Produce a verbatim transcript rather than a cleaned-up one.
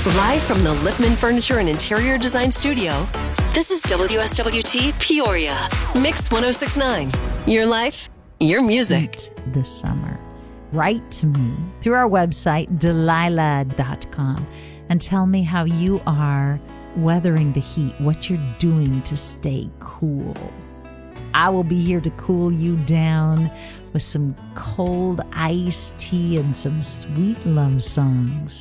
Live from the Lipman Furniture and Interior Design Studio, this is W S W T Peoria, Mix one oh six point nine. Your life, your music. This summer. Write to me through our website, Delilah dot com, and tell me how you are weathering the heat, what you're doing to stay cool. I will be here to cool you down with some cold iced tea and some sweet love songs.